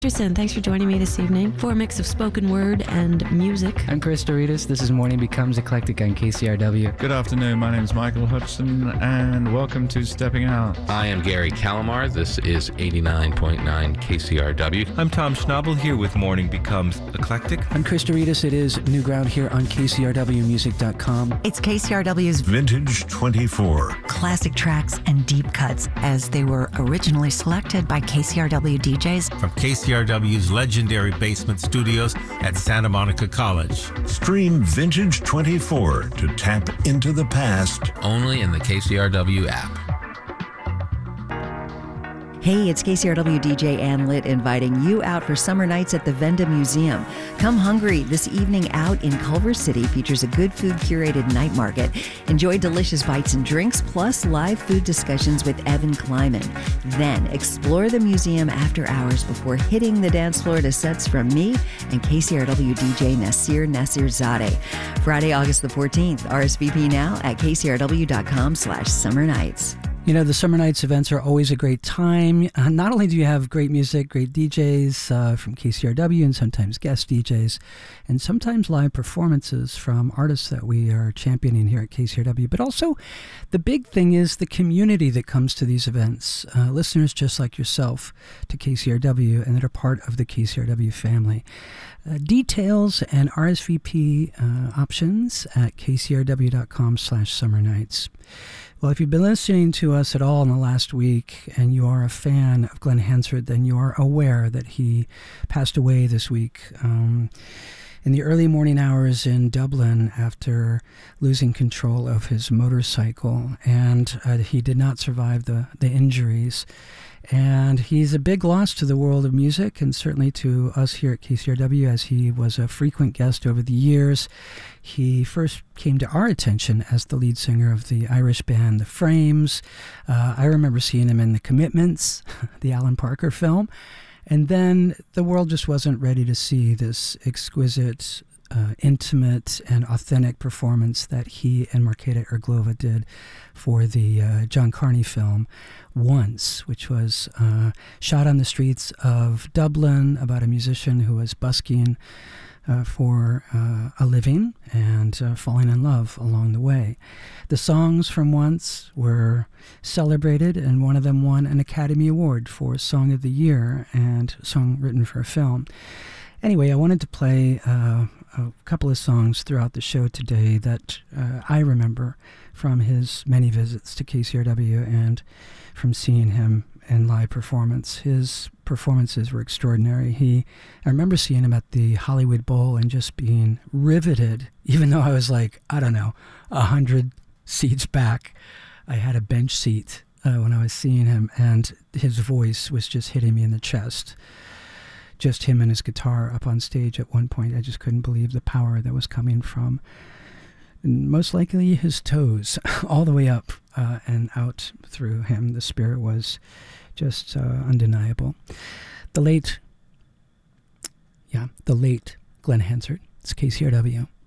Anderson, thanks for joining me this evening for a mix of spoken word and music. I'm Chris Doritas. This is Morning Becomes Eclectic on KCRW. Good afternoon. My name is Michael Hudson, and welcome to Stepping Out. I am Gary Calamar. This is 89.9 KCRW. I'm Tom Schnabel here with Morning Becomes Eclectic. I'm Chris Doritas. It is New Ground here on KCRWmusic.com. It's KCRW's Vintage 24. Classic tracks and deep cuts as they were originally selected by KCRW DJs. From KCRW's legendary basement studios at Santa Monica College. Stream Vintage 24 to tap into the past. Only in the KCRW app. Hey, it's KCRW DJ Ann Litt inviting you out for summer nights at the Venda Museum. Come hungry. This evening out in Culver City features a good food curated night market. Enjoy delicious bites and drinks, plus live food discussions with Evan Kleiman. Then explore the museum after hours before hitting the dance floor to sets from me and KCRW DJ Nasir Nasirzadeh. Friday, August the 14th. RSVP now at kcrw.com/summer nights. You know, the Summer Nights events are always a great time. Not only do you have great music, great DJs from KCRW and sometimes guest DJs, and sometimes live performances from artists that we are championing here at KCRW, but also the big thing is the community that comes to these events. Listeners just like yourself to KCRW and that are part of the KCRW family. Details and RSVP options at kcrw.com/summer nights. Well, if you've been listening to us at all in the last week and you are a fan of Glenn Hansard, then you are aware that he passed away this week in the early morning hours in Dublin after losing control of his motorcycle. And he did not survive the injuries. And he's a big loss to the world of music and certainly to us here at KCRW, as he was a frequent guest over the years. He first came to our attention as the lead singer of the Irish band The Frames. I remember seeing him in The Commitments, the Alan Parker film. And then the world just wasn't ready to see this exquisite, intimate and authentic performance that he and Markéta Irglova did for the John Carney film Once, which was shot on the streets of Dublin about a musician who was busking for a living and falling in love along the way. The songs from Once were celebrated, and one of them won an Academy Award for Song of the Year and song written for a film. Anyway, I wanted to play a couple of songs throughout the show today that I remember from his many visits to KCRW and from seeing him in live performance. His performances were extraordinary. I remember seeing him at the Hollywood Bowl and just being riveted, even though I was like, I don't know, 100 seats back. I had a bench seat when I was seeing him, and his voice was just hitting me in the chest. Just him and his guitar up on stage at one point. I just couldn't believe the power that was coming from, most likely, his toes, all the way up and out through him. The spirit was just undeniable. The late Glenn Hansard. It's KCRW.